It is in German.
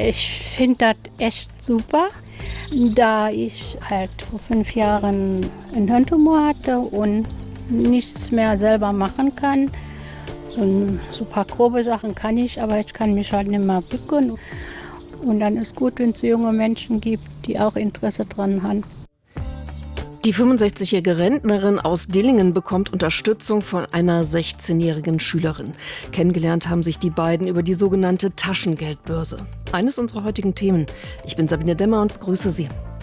Ich finde das echt super, da ich halt vor 5 Jahren einen Hirntumor hatte und nichts mehr selber machen kann. Und so ein paar grobe Sachen kann ich, aber ich kann mich halt nicht mehr bücken. Und dann ist gut, wenn es junge Menschen gibt, die auch Interesse dran haben. Die 65-jährige Rentnerin aus Dillingen bekommt Unterstützung von einer 16-jährigen Schülerin. Kennengelernt haben sich die beiden über die sogenannte Taschengeldbörse. Eines unserer heutigen Themen. Ich bin Sabine Demmer und begrüße Sie.